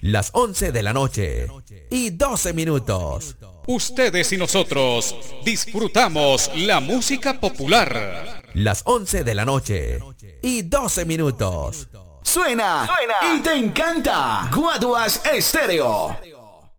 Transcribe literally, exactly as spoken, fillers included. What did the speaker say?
Las once de la noche y doce minutos. Ustedes y nosotros disfrutamos la música popular. Las once de la noche y doce minutos. Suena, suena y te encanta. Guaduas Estéreo.